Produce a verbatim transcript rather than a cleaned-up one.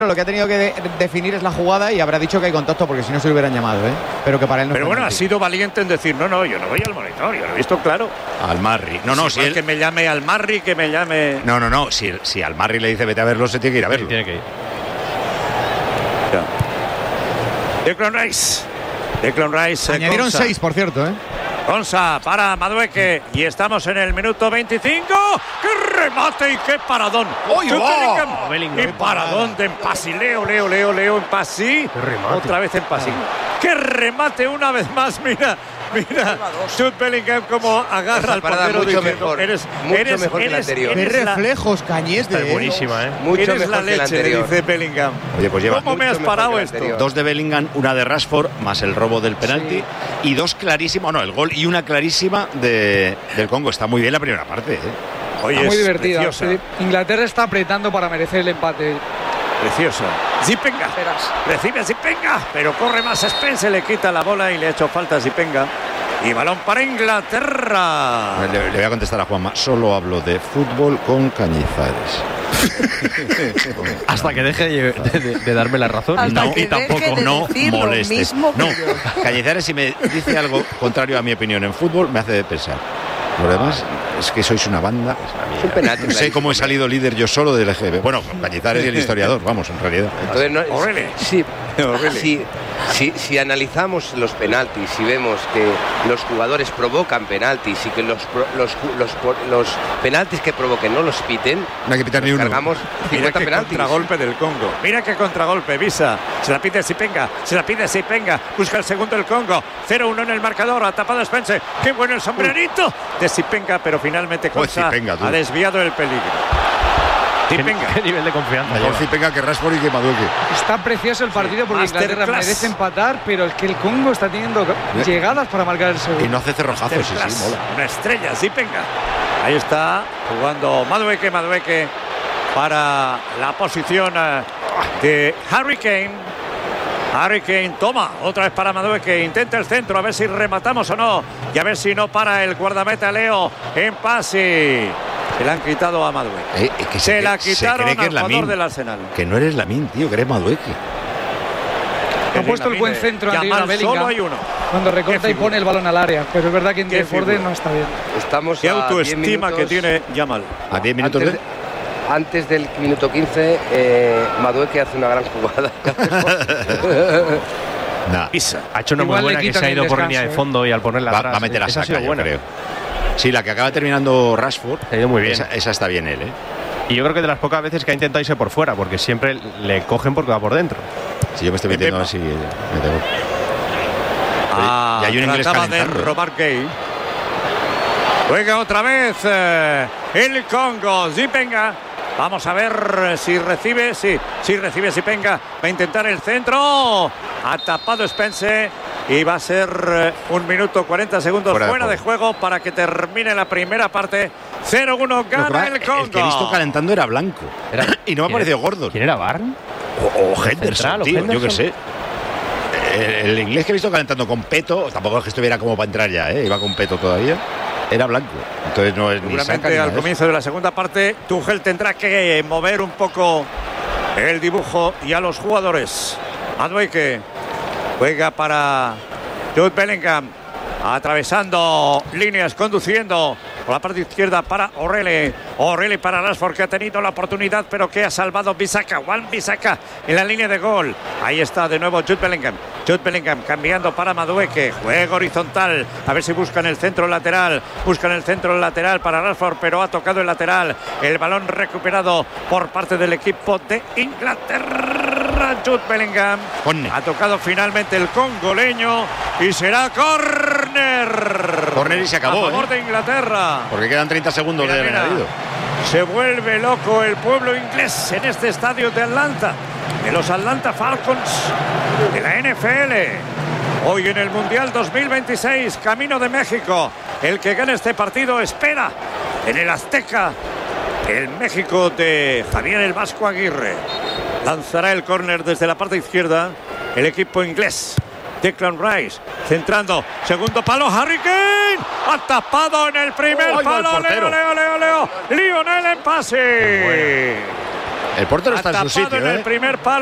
Lo que ha tenido que de definir es la jugada y habrá dicho que hay contacto porque si no se lo hubieran llamado, ¿eh? Pero que para él no. Pero bueno, ha sido valiente en decir, no, no, yo no voy al monitor, yo lo he visto claro. Al Marri. No, no, si si él... que me llame al Marri, que me llame... No, no, no, si, si al Marri le dice vete a verlo, se tiene que ir a verlo. Sí, tiene que ir. Ya. Declan Rice. Declan Rice. Añadieron Konsa. seis, por cierto, ¿eh? Konsa para Madueke y estamos en el minuto veinticinco. ¡Qué remate y qué paradón! ¡Uy, Bellingham! Bellingham. ¡Qué paradón de Empasi! Leo, Leo, Leo, Leo, Empasi. ¡Qué remate! Otra vez Empasi. ¡Qué remate una vez más! Mira, mira. Jude Bellingham como agarra al portero mucho diciendo, mejor, eres, mucho eres, mejor que el eres, anterior. Qué eres la- reflejos, Cañés, Está de buenísima, ¿eh? Mucho eres mejor la que el leche, le anterior. dice Bellingham. Oye, pues lleva ¿Cómo me has mucho mejor parado que el esto? anterior. dos de Bellingham, una de Rashford, más el robo del penalti, y dos clarísimas, no, el gol y una clarísima de, del Congo. Está muy bien la primera parte, ¿eh? Oye, Está muy es divertida. preciosa, Sí, Inglaterra está apretando para merecer el empate. preciosa. Zipenga. Verás. Recibe Zipenga, pero corre más Spence, le quita la bola y le ha hecho falta a Zipenga. Y balón para Inglaterra. Le, le voy a contestar a Juanma, solo hablo de fútbol con Cañizares. Hasta que deje de, de- de darme la razón. Hasta No, que y tampoco deje de no decir lo moleste. mismo que No, yo. Cañizares, si me dice algo contrario a mi opinión en fútbol, me hace pensar. Lo demás es que sois una banda. Es un penalti. No sé cómo he salido líder yo solo del E G B. Bueno, Cañizares y el historiador, vamos, en realidad. Entonces, no, O'Reilly. sí, O'Reilly. sí, si, si analizamos los penaltis, si vemos que los jugadores provocan penaltis y que los, pro- los, ju- los, por- los penaltis que provoquen no los piten, No hay que pitar ni uno. cargamos Mira cincuenta qué penaltis. contragolpe del Congo. Mira qué contragolpe, Visa. Se la pide Zipenga, se la pide Zipenga. Busca el segundo el Congo. cero uno en el marcador. Ha tapado Spence. Qué bueno el sombrerito de Zipenga, pero finalmente Joder, Konsa Zipenga, tú. ha desviado el peligro. ¿Qué, Zipenga. qué nivel de confianza Mejor lleva? Zipenga que Rashford y que Madueke. Está precioso el partido porque Inglaterra Masterclass. merece empatar, pero es que el Congo está teniendo llegadas para marcar el Y segundo. no hace cerrojazos, sí, sí, Masterclass. mola. Una estrella, Zipenga. Ahí está jugando Madueke, Madueke para la posición eh, de Harry Kane. Harry Kane toma otra vez para Madueke, intenta el centro a ver si rematamos o no y a ver si no para el guardameta Leo en pase. Se la han quitado a Madueke. Eh, es que Se cree- la se quitaron cree que al es la jugador min. del Arsenal. Que no eres Lamin, tío, que eres Madueke. Ha puesto el buen centro anterior a Yamal, Bellingham solo hay uno. cuando recorta Qué y figura. pone el balón al área, pero es verdad que en Qué desborde figura. no está bien. Estamos Qué a diez autoestima que minutos. tiene Yamal. A diez minutos Antes, de... de- antes del minuto quince, eh, Madueke hace una gran jugada. Nah, Pisa. Ha hecho una Igual muy le buena que quitan se ha el ido por descanso, línea de ¿eh? fondo y al ponerla va, atrás. va a meter a esa ha Saka, sido yo buena. creo. Sí, la que acaba terminando Rashford. Ha ido muy bien. Esa, esa está bien él, ¿eh? Y yo creo que de las pocas veces que ha intentado irse por fuera, porque siempre le cogen porque va por dentro. Si yo me estoy metiendo así. Me tengo... Ah, y hay un inglés trataba de calentando. robar Gay. Juega otra vez eh, el Congo. Zipenga. Vamos a ver si recibe. Sí, sí recibe Zipenga. Va a intentar el centro. Ha tapado Spence. Y va a ser eh, un minuto cuarenta segundos fuera, Fuera de de, juego para que termine la primera parte. cero uno Lo que gana va- el Congo. El que he visto calentando era blanco. Era- y no me ha ¿quién parecido era? gordo. ¿Quién era Barn? O, o Henderson, central, o tío, yo Henderson. qué sé. El, el inglés que he visto calentando con peto, tampoco es que estuviera como para entrar ya, ¿eh? Iba con peto todavía. Era blanco. Entonces no es ni Saka Seguramente ni nada al de eso. comienzo de la segunda parte, Tuchel tendrá que mover un poco el dibujo y a los jugadores. Madueke juega para Jude Bellingham, atravesando líneas, conduciendo por la parte izquierda para O'Reilly. O'Reilly para Rashford, que ha tenido la oportunidad, pero que ha salvado Bissaka. Juan Bissaka en la línea de gol. Ahí está de nuevo Jude Bellingham. Jude Bellingham cambiando para Madueke. Juego horizontal. A ver si buscan el centro lateral. Buscan el centro lateral para Rashford, pero ha tocado el lateral. El balón recuperado por parte del equipo de Inglaterra. Jude Bellingham. Corner. Ha tocado finalmente el congoleño y será córner. Córner y se acabó, A favor ¿eh? de Inglaterra. Porque quedan treinta segundos Mira, de mira. añadido. Se vuelve loco el pueblo inglés en este estadio de Atlanta, de los Atlanta Falcons de la N F L. Hoy en el Mundial dos mil veintiséis, camino de México. El que gane este partido espera en el Azteca el México de Javier el Vasco Aguirre. Lanzará el córner desde la parte izquierda el equipo inglés. Declan Rice centrando, segundo palo, Harry Kane ha tapado en el primer ¡Ay, va el palo. Leo, portero! Leo, Leo, Leo, Lionel en pase. El portero está en su Tapado sitio, en el ¿eh? primer palo.